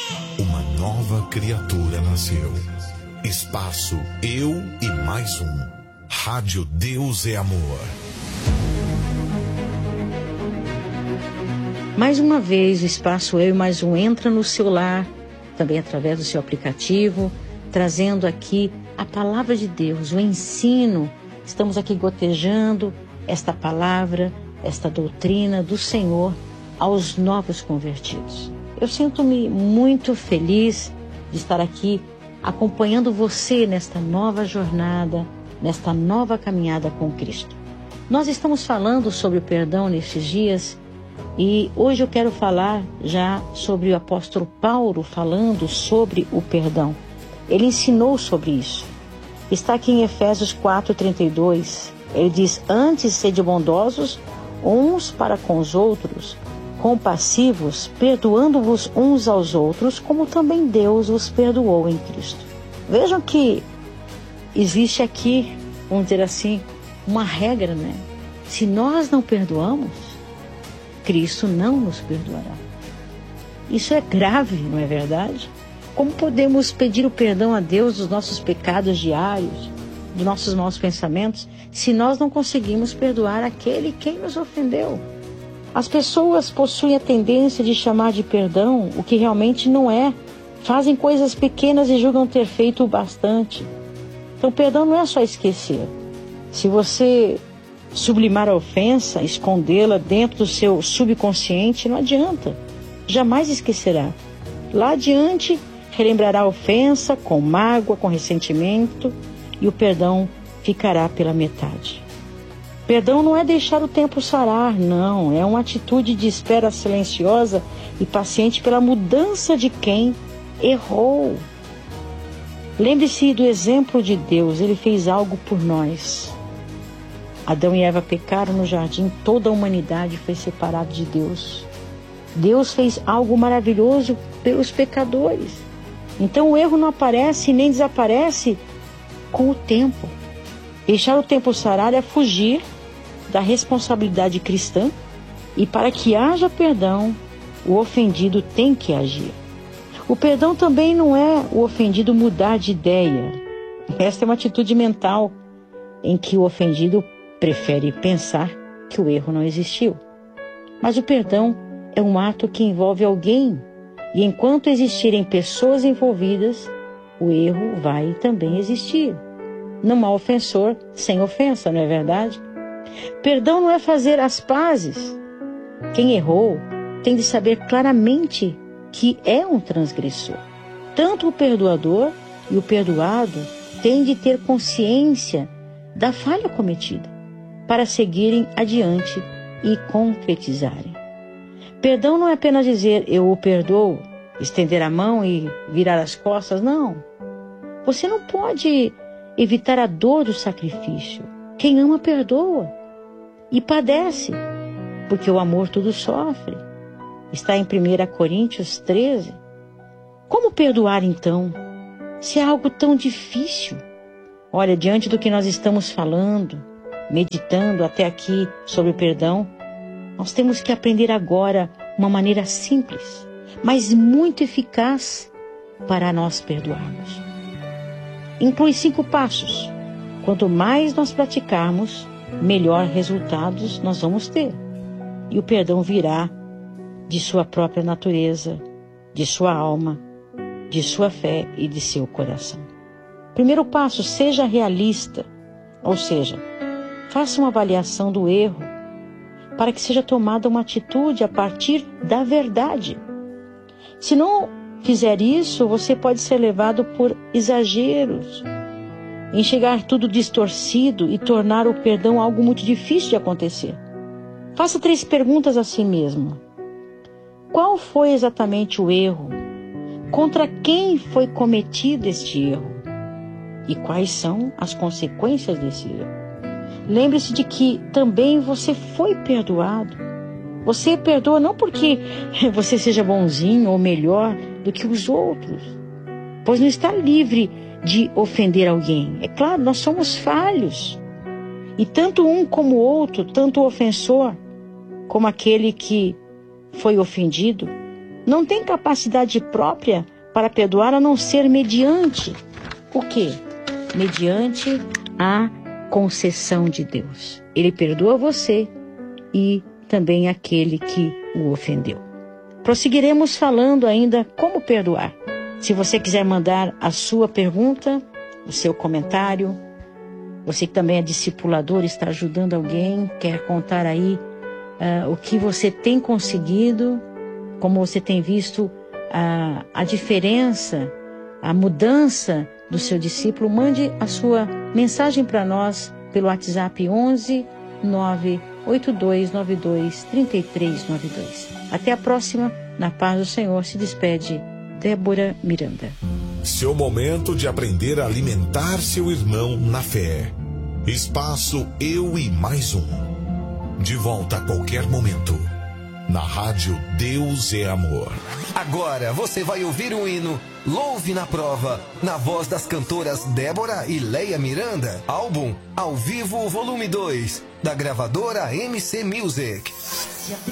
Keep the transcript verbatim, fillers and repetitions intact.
Uma nova criatura nasceu. Espaço Eu e Mais Um. Rádio Deus é Amor. Mais uma vez, o Espaço Eu e Mais Um entra no seu lar, também através do seu aplicativo, trazendo aqui a palavra de Deus, o ensino. Estamos aqui gotejando esta palavra, esta doutrina do Senhor aos novos convertidos. Eu sinto-me muito feliz de estar aqui acompanhando você nesta nova jornada, nesta nova caminhada com Cristo. Nós estamos falando sobre o perdão nestes dias e hoje eu quero falar já sobre o apóstolo Paulo falando sobre o perdão. Ele ensinou sobre isso. Está aqui em Efésios quatro, trinta e dois. Ele diz: antes sede bondosos uns para com os outros, compassivos, perdoando-vos uns aos outros, como também Deus os perdoou em Cristo. Vejam que existe aqui, vamos dizer assim, uma regra, né? Se nós não perdoamos, Cristo não nos perdoará. Isso é grave, não é verdade? Como podemos pedir o perdão a Deus dos nossos pecados diários, dos nossos maus pensamentos, se nós não conseguimos perdoar aquele quem nos ofendeu? As pessoas possuem a tendência de chamar de perdão o que realmente não é. Fazem coisas pequenas e julgam ter feito o bastante. Então, perdão não é só esquecer. Se você sublimar a ofensa, escondê-la dentro do seu subconsciente, não adianta. Jamais esquecerá. Lá adiante, relembrará a ofensa com mágoa, com ressentimento, e o perdão ficará pela metade. Perdão não é deixar o tempo sarar, não. É uma atitude de espera silenciosa e paciente pela mudança de quem errou. Lembre-se do exemplo de Deus. Ele fez algo por nós. Adão e Eva pecaram no jardim. Toda a humanidade foi separada de Deus. Deus fez algo maravilhoso pelos pecadores. Então o erro não aparece nem desaparece com o tempo. Deixar o tempo sarar é fugir da responsabilidade cristã, e para que haja perdão, o ofendido tem que agir. O perdão também não é o ofendido mudar de ideia. Esta é uma atitude mental em que o ofendido prefere pensar que o erro não existiu. Mas o perdão é um ato que envolve alguém, e enquanto existirem pessoas envolvidas, o erro vai também existir. Não há ofensor sem ofensa, não é verdade? Perdão não é fazer as pazes. Quem errou tem de saber claramente que é um transgressor. Tanto o perdoador e o perdoado têm de ter consciência da falha cometida para seguirem adiante e concretizarem. Perdão não é apenas dizer eu o perdoo, estender a mão e virar as costas, não. Você não pode evitar a dor do sacrifício. Quem ama perdoa e padece, porque o amor tudo sofre. Está em primeira Coríntios treze. Como perdoar então, se é algo tão difícil? Olha, diante do que nós estamos falando, meditando até aqui sobre o perdão, nós temos que aprender agora uma maneira simples, mas muito eficaz para nós perdoarmos. Inclui cinco passos. Quanto mais nós praticarmos, melhor resultados nós vamos ter. E o perdão virá de sua própria natureza, de sua alma, de sua fé e de seu coração. Primeiro passo, seja realista. Ou seja, faça uma avaliação do erro para que seja tomada uma atitude a partir da verdade. Se não fizer isso, você pode ser levado por exageros, enxergar tudo distorcido e tornar o perdão algo muito difícil de acontecer. Faça três perguntas a si mesmo. Qual foi exatamente o erro? Contra quem foi cometido este erro? E quais são as consequências desse erro? Lembre-se de que também você foi perdoado. Você perdoa não porque você seja bonzinho ou melhor do que os outros, pois não está livre de ofender alguém. É claro, nós somos falhos. E tanto um como o outro, tanto o ofensor como aquele que foi ofendido, não tem capacidade própria para perdoar a não ser mediante o quê? Mediante a concessão de Deus. Ele perdoa você e também aquele que o ofendeu. Prosseguiremos falando ainda como perdoar. Se você quiser mandar a sua pergunta, o seu comentário, você que também é discipulador, está ajudando alguém, quer contar aí uh, o que você tem conseguido, como você tem visto uh, a diferença, a mudança do seu discípulo, mande a sua mensagem para nós pelo WhatsApp onze nove oito dois nove dois três três nove dois. Até a próxima. Na paz do Senhor se despede Débora Miranda. Seu momento de aprender a alimentar seu irmão na fé. Espaço Eu e Mais Um. De volta a qualquer momento. Na rádio Deus é Amor. Agora você vai ouvir o hino Louve na Prova, na voz das cantoras Débora e Leia Miranda. Álbum Ao Vivo Volume dois, da gravadora M C Music.